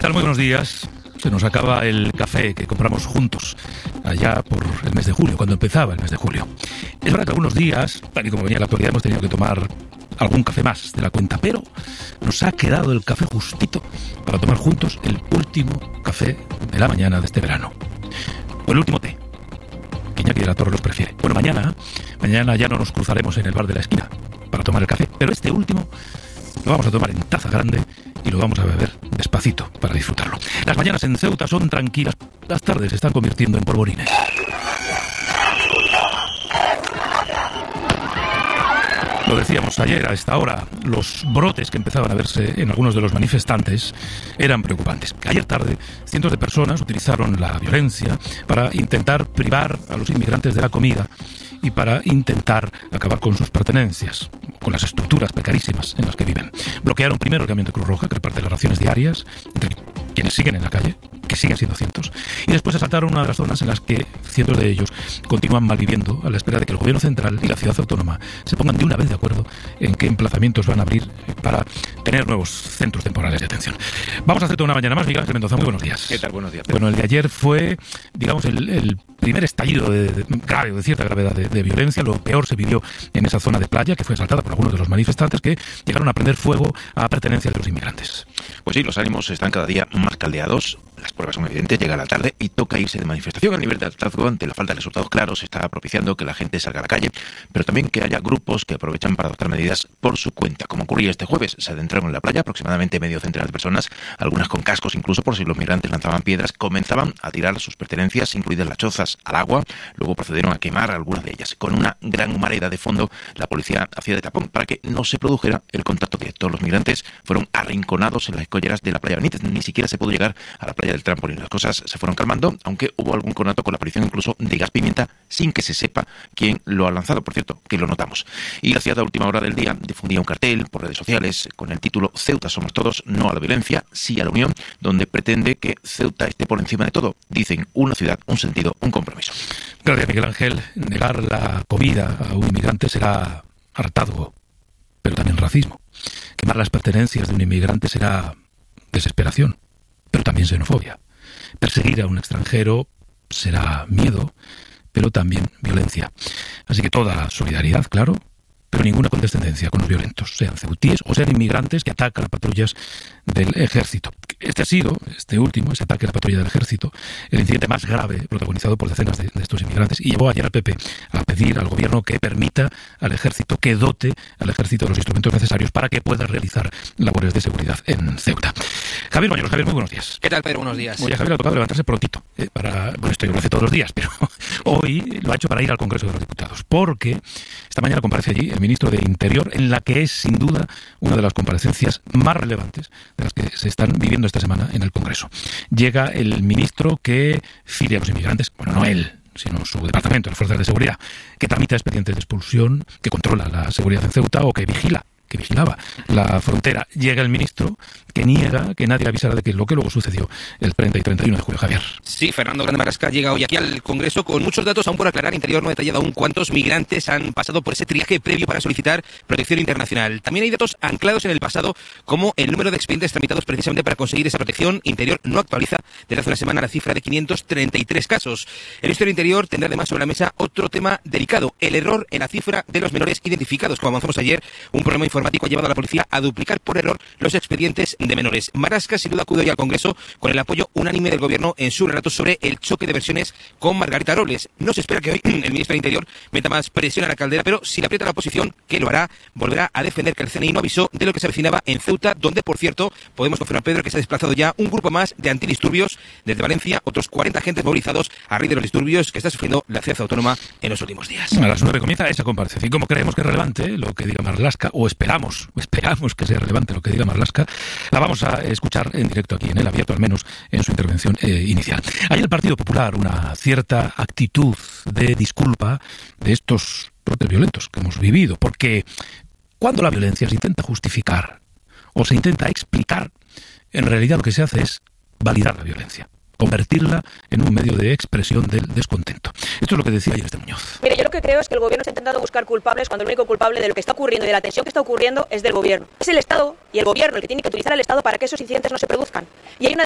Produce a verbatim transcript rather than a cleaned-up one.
tal? Muy buenos días. Se nos acaba el café que compramos juntos allá por el mes de julio, cuando empezaba el mes de julio. Es verdad que algunos días, tal y como venía la actualidad, hemos tenido que tomar algún café más de la cuenta, pero nos ha quedado el café justito para tomar juntos el último café de la mañana de este verano. O el último té, que Iñaki de la Torre los prefiere. Bueno, mañana, mañana ya no nos cruzaremos en el bar de la esquina para tomar el café, pero este último lo vamos a tomar en taza grande y lo vamos a beber despacito para disfrutarlo. Las mañanas en Ceuta son tranquilas, las tardes se están convirtiendo en polvorines. Lo decíamos ayer, a esta hora, los brotes que empezaban a verse en algunos de los manifestantes eran preocupantes. Ayer tarde, cientos de personas utilizaron la violencia para intentar privar a los inmigrantes de la comida y para intentar acabar con sus pertenencias, con las estructuras precarísimas en las que viven. Bloquearon primero el camión de Cruz Roja, que reparte las raciones diarias entre quienes siguen en la calle, que siguen siendo cientos, y después asaltaron una de las zonas en las que cientos de ellos continúan malviviendo a la espera de que el gobierno central y la ciudad autónoma se pongan de una vez de acuerdo en qué emplazamientos van a abrir para tener nuevos centros temporales de atención. Vamos a hacer toda una mañana más. Miguel Ángel Mendoza, muy buenos días. ¿Qué tal? Buenos días, Pedro. Bueno, el de ayer fue, digamos, el, el primer estallido de, de, grave, de cierta gravedad de, de violencia. Lo peor se vivió en esa zona de playa, que fue asaltada por algunos de los manifestantes que llegaron a prender fuego a pertenencias de los inmigrantes. Pues sí, los ánimos están cada día más caldeados. Las pruebas son evidentes, llega la tarde y toca irse de manifestación. A nivel de hartazgo, ante la falta de resultados claros, se está propiciando que la gente salga a la calle, pero también que haya grupos que aprovechan para adoptar medidas por su cuenta. Como ocurría este jueves, se adentraron en la playa aproximadamente medio centenar de personas, algunas con cascos incluso por si los migrantes lanzaban piedras, comenzaban a tirar sus pertenencias, incluidas las chozas, al agua, luego procedieron a quemar algunas de ellas. Con una gran humareda de fondo, la policía hacía de tapón para que no se produjera el contacto directo. Los migrantes fueron arrinconados en las escolleras de la playa Benítez, ni siquiera se pudo llegar a la playa del Trampolín. Las cosas se fueron calmando, aunque hubo algún conato con la aparición incluso de gas pimienta sin que se sepa quién lo ha lanzado. Por cierto, que lo notamos. Y la ciudad a última hora del día difundía un cartel por redes sociales con el título Ceuta somos todos, no a la violencia, sí a la unión, donde pretende que Ceuta esté por encima de todo. Dicen una ciudad, un sentido, un compromiso. Gracias, Miguel Ángel. Negar la comida a un inmigrante será hartazgo, pero también racismo. Quemar las pertenencias de un inmigrante será desesperación, pero también xenofobia. Perseguir a un extranjero será miedo, pero también violencia. Así que toda solidaridad, claro, pero ninguna condescendencia con los violentos, sean ceutíes o sean inmigrantes que atacan a patrullas del ejército. Este ha sido, este último, ese ataque a la patrulla del ejército, el incidente más grave protagonizado por decenas de, de estos inmigrantes, y llevó ayer al P P a pedir al gobierno que permita al ejército, que dote al ejército de los instrumentos necesarios para que pueda realizar labores de seguridad en Ceuta. Javier Bañuelos. Javier, muy buenos días. ¿Qué tal, Pedro? Buenos días. Oye, a Javier le ha tocado levantarse prontito, eh, para, bueno, esto yo lo hace todos los días, pero hoy lo ha hecho para ir al Congreso de los Diputados, porque esta mañana comparece allí el ministro de Interior, en la que es sin duda una de las comparecencias más relevantes de las que se están viviendo esta semana en el Congreso. Llega el ministro que filia a los inmigrantes, bueno, no él, sino su departamento, las fuerzas de seguridad, que tramita expedientes de expulsión, que controla la seguridad en Ceuta o que vigila que vigilaba la frontera. Llega el ministro que niega que nadie avisara de que lo que luego sucedió el treinta y treinta y uno de julio. Javier. Sí, Fernando Grande Marlasca llega hoy aquí al Congreso con muchos datos aún por aclarar. Interior no ha detallado aún cuántos migrantes han pasado por ese triaje previo para solicitar protección internacional. También hay datos anclados en el pasado, como el número de expedientes tramitados precisamente para conseguir esa protección. Interior no actualiza desde hace una semana la cifra de quinientos treinta y tres casos. El Ministerio de Interior tendrá además sobre la mesa otro tema delicado, el error en la cifra de los menores identificados. Como avanzamos ayer, un problema informático ha llevado a la policía a duplicar por error los expedientes de menores. Marlasca sin duda acude hoy al Congreso con el apoyo unánime del Gobierno en su relato sobre el choque de versiones con Margarita Robles. No se espera que hoy el ministro de Interior meta más presión a la caldera, pero si le aprieta la oposición, que lo hará, volverá a defender que el C N I no avisó de lo que se avecinaba en Ceuta, donde, por cierto, podemos confirmar, Pedro, que se ha desplazado ya un grupo más de antidisturbios desde Valencia, otros cuarenta agentes movilizados a raíz de los disturbios que está sufriendo la ciudad autónoma en los últimos días. A las nueve comienza esa comparecencia. Y como creemos que es relevante lo que diga Marlasca, o esperamos, esperamos que sea relevante lo que diga Marlasca, la vamos a escuchar en directo aquí en El Abierto, al menos en su intervención eh, inicial. Hay en el Partido Popular una cierta actitud de disculpa de estos brotes violentos que hemos vivido, porque cuando la violencia se intenta justificar o se intenta explicar, en realidad lo que se hace es validar la violencia, convertirla en un medio de expresión del descontento. Esto es lo que decía ayer este Muñoz. Mire, yo lo que creo es que el gobierno está intentando buscar culpables cuando el único culpable de lo que está ocurriendo y de la tensión que está ocurriendo es del gobierno. Es el Estado y el gobierno el que tiene que utilizar al Estado para que esos incidentes no se produzcan. Y hay una